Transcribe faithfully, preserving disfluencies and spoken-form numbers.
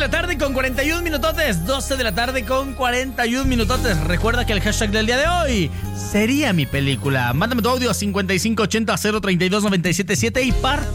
la tarde con cuarenta y un minutotes. doce de la tarde con cuarenta y un minutotes. Recuerda que el hashtag del día de hoy sería mi película. Mándame tu audio a cincuenta y cinco ochenta cero treinta y dos noventa y siete siete y parte